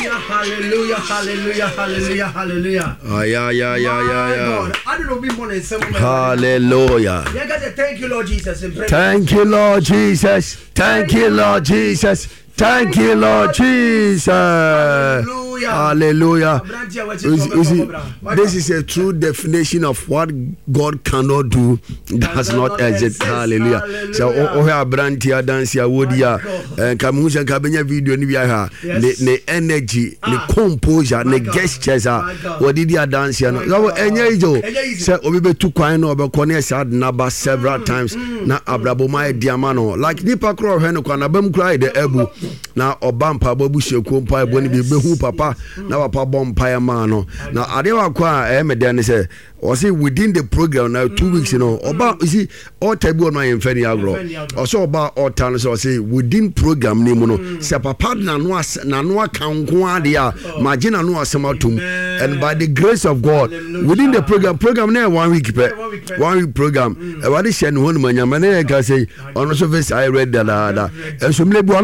Hallelujah, hallelujah, hallelujah, hallelujah. Yeah. I don't know be more than 7 minutes. Hallelujah. Thank you, Lord Jesus. Thank you, Lord Jesus. Thank you, Lord Jesus. Thank you, Lord Jesus. Hallelujah. This is a true definition of what God cannot do. Does not exist. Hallelujah. So, Brantia Dancia Wodia and Kamusa Cabina video Nivia, the energy, the composure, the gestures are what did you dance? And you said, we be too quiet over Cornelius had Naba several times. Na Abraboma Diamano, like Nipa Crow Henokana Bum cried the Ebu. Now Obampa Bobushe Kumpa when be who papa now a bompire mano. Now Adewa Kwa Emedan say or say within the program now 2 weeks about you see all table on my inferior also about all times or say within program Nimono say papa Nanua Kanguadia Magina no Samatum and by the grace of God within the program now 1 week 1 week program what is shen one man can say on surface I read that and so baby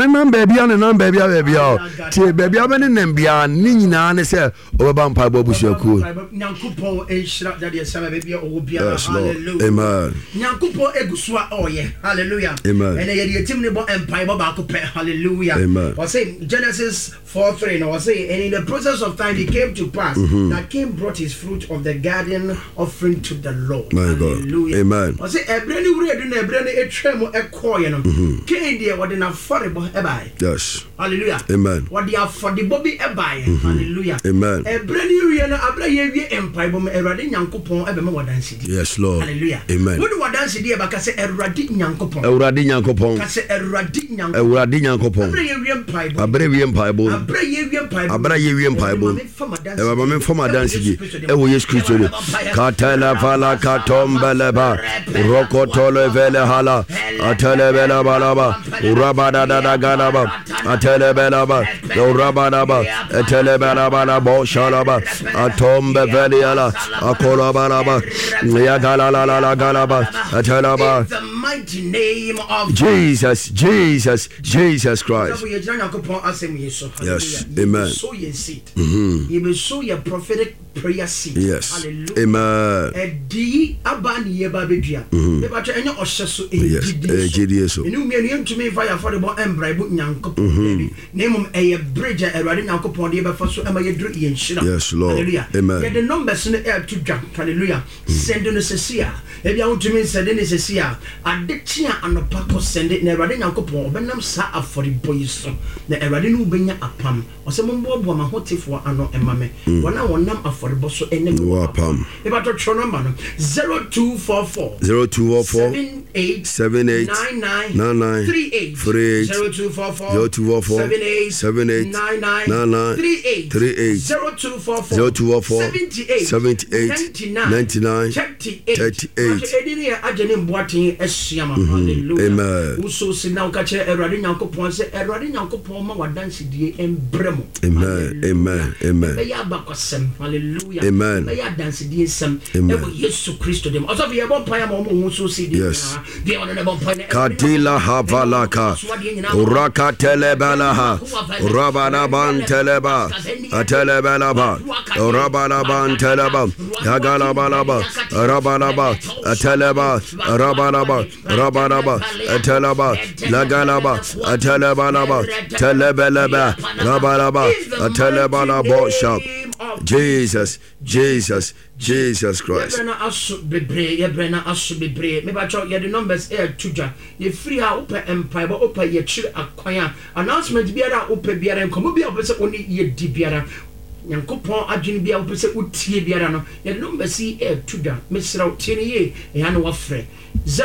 baby Nambia Nina and say Obampa Bobushaku. Yes, Lord. Amen. Nyankupo egusua oye. Hallelujah. Amen. And the team nebo empire baku pe. Hallelujah. Amen. Was say Genesis 4:3. No, was say and in the process of time it came to pass that Cain brought his fruit of the garden offering to the Lord. My Hallelujah. God. Amen. Was say ebreni wure do na ebreni etremo ekoye no. Cain dey what na affordable ebai. Yes. Hallelujah. Amen. What the affordable be ebai. Hallelujah. Amen. Ebreni wure na abra ye wie empire bom erade nyankopon ebema wadansi. Yes, Lord. Hallelujah. Amen. What do wadansi dey ba ka se erade nyankopon. Erade nyankopon. Ka se erade nyankopon. Erade nyankopon. Abra ye wie empire bom. Abra wie empire bom. Abra ye wie empire bom. Abra ye wie empire bom. Eba mama fama dansi di. Ewo Yesu Kristo ni. Katela fala katombeleba. Rokotole vele hala. Atele bela balaba. Urabada da galaba. Atele bela ba. Urabada ba. Atele bela balaba. Shalaba. Atombe vele hala. Akola balaba. Ya galala la galaba. Atalaba. The mighty name of Jesus Christ. Yes. Amen. Sow your seed. You will sow your prophetic prayer seed. Yes. Hallelujah. Amen. Edi abani yeba bedua. Eba twa enye ohyeso ejidiso. Enu me enu ntumi fire for the bo embraibu nyankopon. Nemum eye bridge erade nyankopon de befa so ema yedru ye nhira. Yes, Lord. Hallelujah. Amen. Get the numbers in the air to dwa. Hallelujah. Send no sesia. Ebi awuntumi send ne sesia. Ade tia anopa ko send ne erade nyankopon obenam sa afori boyiso. Na erade no benya apam. Osembo bo ma hotifo ano emame. Wona wonam for the boss and Wapam. About a number 0244 78 99 38 0244 78 99 38 0244 78 99 38. Amen. Also, see now catch a riding uncle Pon say a riding uncle Poma wa dance die and bremo. Amen. Hallelujah. Amen. Dance di sem. Yesu Kristo dem. Also we bon paya mo so see yes. Kadila havalaka. Uraka telebalaha. Rabana ban teleba. Atelebelaba. Rabana ban teleba. Yagalabalaba. Rabanaba. Ateleba. Rabanaba. Rabanaba. Ateleba. Lagalaba. Atelebanaba. Telebeleba. Rabanaba. Atelebana shop. Jesus Christ. Me ba cho ye the numbers tuja. Ye free a open empire but open ye chire akwan. Announcement biara open biara nkomo bia opese oni ye di biara. Nyankopon adwene bia opese utie biara no. Ye the numbers tuja. Me sra utie ye e ha no wafre.